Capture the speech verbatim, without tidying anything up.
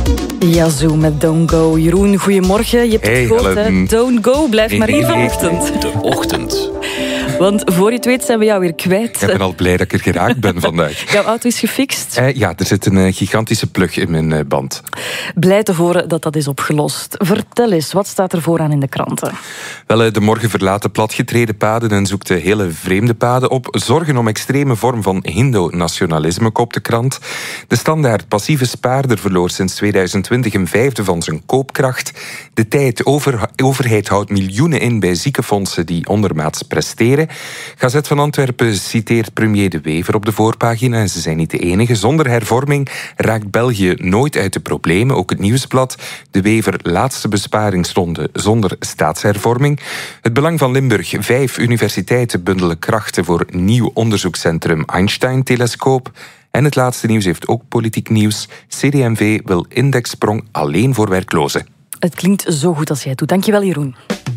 Ja, zo met Don't Go. Jeroen, goedemorgen. Je hebt Hey, het gehoord, hè? Don't Go, blijf Nee, maar hier nee, nee. vanochtend. De ochtend. Want voor je het weet zijn we jou weer kwijt. Ik ben al blij dat ik er geraakt ben vandaag. Jouw auto is gefixt. Eh, ja, er zit een eh, gigantische plug in mijn eh, band. Blij te horen dat dat is opgelost. Vertel eens, wat staat er vooraan in de kranten? Wel, eh, de morgen verlaten platgetreden paden en zoekt eh, hele vreemde paden op. Zorgen om extreme vorm van Hindo-nationalisme, koopt de krant. De standaard passieve spaarder verloor sinds tweeduizend twintig een vijfde van zijn koopkracht. De tijd over, overheid houdt miljoenen in bij ziekenfondsen die ondermaats presteren. Gazet van Antwerpen citeert premier De Wever op de voorpagina. En ze zijn niet de enige. Zonder hervorming raakt België nooit uit de problemen. Ook het Nieuwsblad. De Wever laatste besparingsronde zonder staatshervorming. Het Belang van Limburg. Vijf universiteiten bundelen krachten voor nieuw onderzoekscentrum Einstein-telescoop. En het laatste nieuws heeft ook politiek nieuws. C D M V wil indexsprong alleen voor werklozen. Het klinkt zo goed als jij het doet. Dankjewel, Jeroen.